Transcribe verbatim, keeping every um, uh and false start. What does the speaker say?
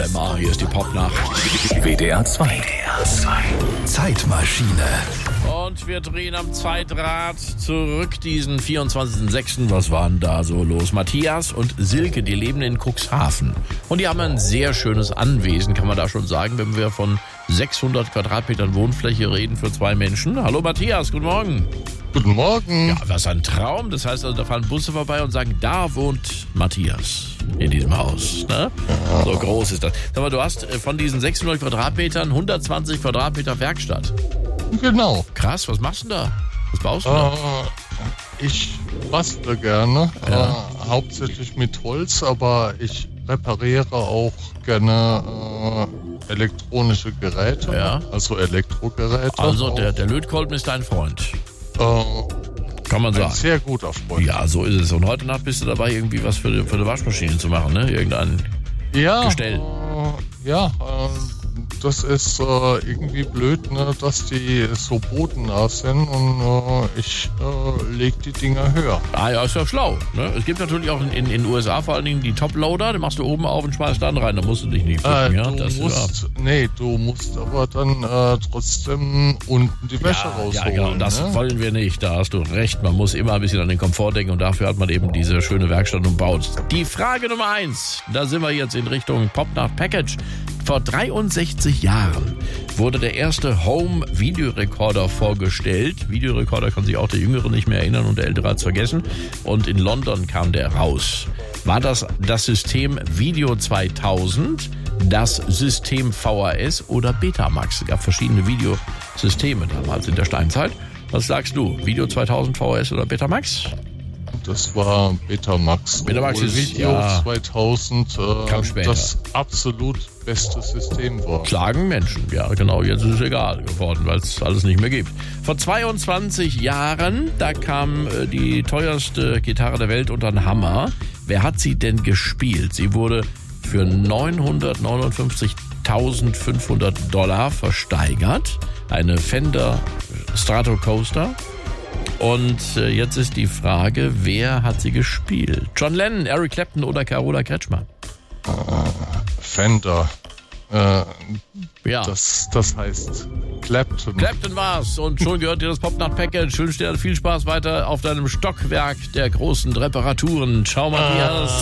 Dilemma. Hier ist die Popnacht. W D R zwei. Zeitmaschine. Und wir drehen am Zeitrad zurück diesen vierundzwanzigsten sechsten Was war denn da so los? Matthias und Silke, die leben in Cuxhaven. Und die haben ein sehr schönes Anwesen, kann man da schon sagen, wenn wir von sechshundert Quadratmetern Wohnfläche reden für zwei Menschen. Hallo Matthias, guten Morgen. Guten Morgen. Ja, was ein Traum. Das heißt also, da fahren Busse vorbei und sagen, da wohnt Matthias in diesem Haus. Ne? Ja. So groß ist das. Sag mal, du hast von diesen sechshundert Quadratmetern hundertzwanzig Quadratmeter Werkstatt. Genau. Krass, was machst du da? Was baust du äh, da? Ich bastle gerne, Ja. äh, hauptsächlich mit Holz, aber ich repariere auch gerne äh, elektronische Geräte, Ja. also Elektrogeräte. Also auch, der, der Lötkolben ist dein Freund. äh, Kann man ein sagen. sehr guter Freund. Ja, so ist es. Und heute Nacht bist du dabei, irgendwie was für, die, für eine Waschmaschine zu machen, ne? Irgendein Ja, Gestell. Äh, ja, äh, das ist äh, irgendwie blöd, ne, dass die so bodennah sind und äh, ich äh, leg die Dinger höher. Ah ja, ist ja schlau. Ne? Es gibt natürlich auch in in den U S A vor allen Dingen die Toploader, die machst du oben auf und schmeißt dann rein, da musst du dich nicht bücken. Äh, ja? du Das, musst, ja. nee, du musst aber dann äh, trotzdem unten die Wäsche Ja, rausholen. ja, genau, das ne? wollen wir nicht, da hast du recht. Man muss immer ein bisschen an den Komfort denken und dafür hat man eben diese schöne Werkstatt umbaut. Die Frage Nummer eins, da sind wir jetzt in Richtung Popnacht Package. Vor dreiundsechzig Jahren wurde der erste Home-Videorekorder vorgestellt. Videorekorder kann sich auch der Jüngere nicht mehr erinnern und der Ältere hat es vergessen. Und in London kam der raus. War das das System Video zweitausend, das System V H S oder Betamax? Es gab verschiedene Videosysteme damals in der Steinzeit. Was sagst du? Video zweitausend, V H S oder Betamax? Das war Betamax. Betamax Obwohl ist, Video ja, zweitausend kam äh, später. das absolut beste System war. Schlagen Menschen, ja genau, jetzt ist es egal geworden, weil es alles nicht mehr gibt. Vor zweiundzwanzig Jahren, da kam äh, die teuerste Gitarre der Welt unter den Hammer. Wer hat sie denn gespielt? Sie wurde für neunhundertneunundfünfzigtausendfünfhundert Dollar versteigert. Eine Fender Stratocaster. Und äh, jetzt ist die Frage, wer hat sie gespielt? John Lennon, Eric Clapton oder Carola Kretschmer? Äh, Fender. Äh, Ja. das, das heißt Clapton. Clapton war's und schon gehört dir das Popnacht-Package. Ich wünsche dir viel Spaß weiter auf deinem Stockwerk der großen Reparaturen. Ciao, Matthias.